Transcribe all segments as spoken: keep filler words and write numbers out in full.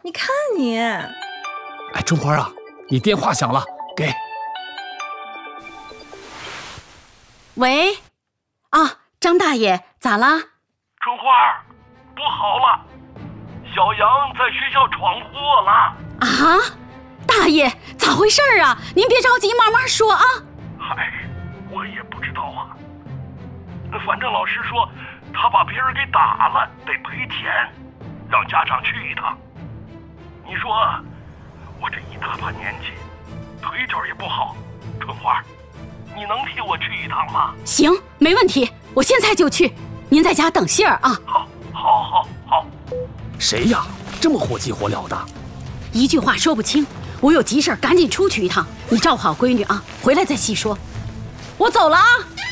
你看你。 哎，春花啊，你电话响了，给。 喂，啊，张大爷，咋了？ 春花，不好了，小杨在学校闯祸了。 啊，大爷，咋回事啊？您别着急，慢慢说啊。 嗨，我也不知道啊。反正老师说他把别人给打了，得赔钱，让家长去一趟。你说我这一大把年纪，腿脚也不好，春花，你能替我去一趟吗？ 行，没问题，我现在就去。您在家等信儿啊。 好，好，好，好。 谁呀？这么火急火燎的？ 一句话说不清，我有急事儿，赶紧出去一趟。你照顾好闺女啊，回来再细说。我走了啊。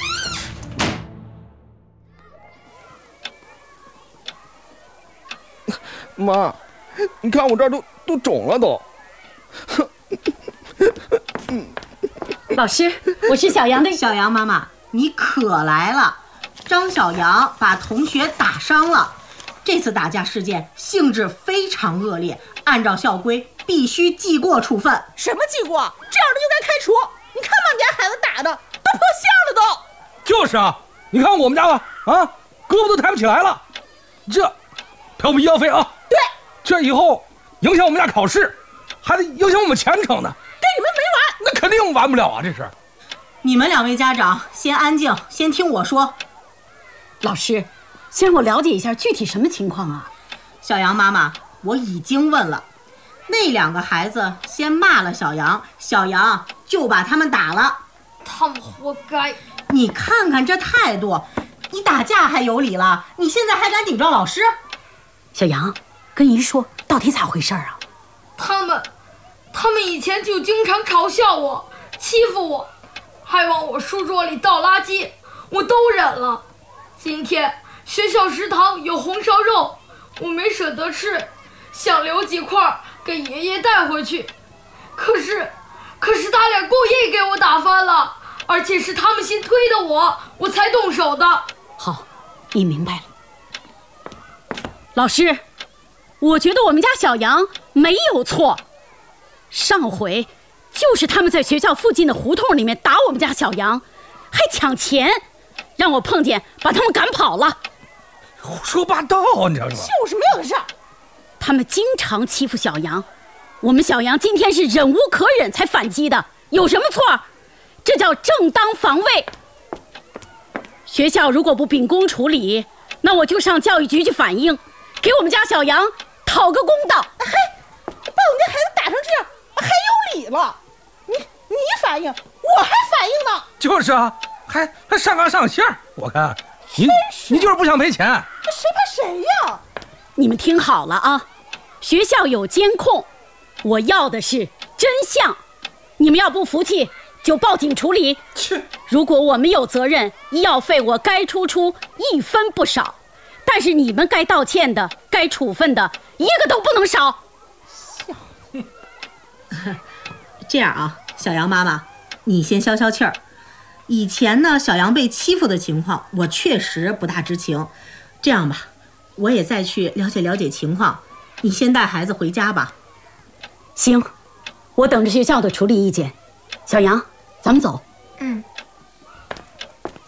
妈，你看我这儿都都肿了都。 老师，我是小杨的。 小杨妈妈，你可来了。张小杨把同学打伤了，这次打架事件性质非常恶劣，按照校规必须记过处分。 什么记过？这样的就该开除。你看把你家孩子打的都破相了都。 就是啊，你看我们家吧，啊，胳膊都抬不起来了。这赔我们医药费啊。 对， 这以后影响我们家考试，还得影响我们前程呢。 跟你们没完。 那肯定完不了啊，这是。 你们两位家长先安静，先听我说。 老师，先让我了解一下具体什么情况啊？ 小杨妈妈，我已经问了，那两个孩子先骂了小杨，小杨就把他们打了。 他们活该。 你看看这态度，你打架还有理了，你现在还敢顶撞老师？ 小杨，跟姨说，到底咋回事啊？ 他们，他们以前就经常嘲笑我，欺负我，还往我书桌里倒垃圾，我都忍了。今天学校食堂有红烧肉，我没舍得吃，想留几块给爷爷带回去。可是，可是他俩故意给我打翻了，而且是他们先推的我，我才动手的。 好，你明白了。老师，我觉得我们家小杨没有错，上回就是他们在学校附近的胡同里面打我们家小杨，还抢钱，让我碰见把他们赶跑了。 胡说八道，你知道吗？ 就是没有的事儿。 他们经常欺负小杨，我们小杨今天是忍无可忍才反击的，有什么错？这叫正当防卫。学校如果不秉公处理，那我就上教育局去反映，给我们家小杨讨个公道。 嘿，把我们家孩子打成这样，还有理了？你你反应，我还反应呢。 就是啊，还还上纲上线。我看你你就是不想赔钱。 谁怕谁呀？ 你们听好了啊，学校有监控，我要的是真相。你们要不服气，就报警处理。如果我们有责任，医药费我该出出一分不少，但是你们该道歉的、该处分的，一个都不能少。 这样啊，小杨妈妈，你先消消气儿。以前呢，小杨被欺负的情况，我确实不大知情。这样吧，我也再去了解了解情况。你先带孩子回家吧。 行，我等着学校的处理意见。小杨，咱们走。 嗯。